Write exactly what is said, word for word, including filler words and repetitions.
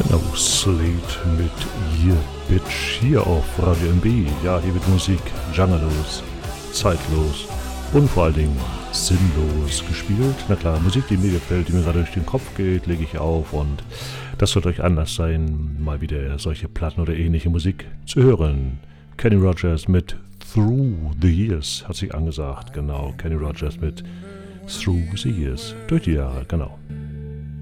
No Slate mit Ihr Bitch hier auf Radio M B. Ja, hier wird Musik genrelos, zeitlos und vor allen Dingen sinnlos gespielt. Na klar, Musik, die mir gefällt, die mir gerade durch den Kopf geht, lege ich auf und das wird euch anders sein, mal wieder solche Platten oder ähnliche Musik zu hören. Kenny Rogers mit Through the Years hat sich angesagt, genau. Kenny Rogers mit Through the Years, durch die Jahre, genau.